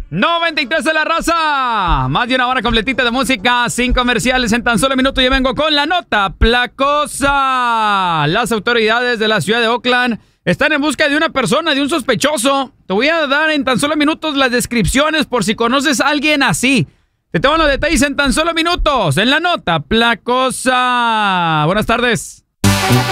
93 de la raza. Más de una hora completita de música, sin comerciales en tan solo minutos. Yo vengo con la nota placosa. Las autoridades de la ciudad de Oakland están en busca de una persona, de un sospechoso. Te voy a dar en tan solo minutos las descripciones por si conoces a alguien así. Te tengo los detalles en tan solo minutos en la nota placosa. Buenas tardes.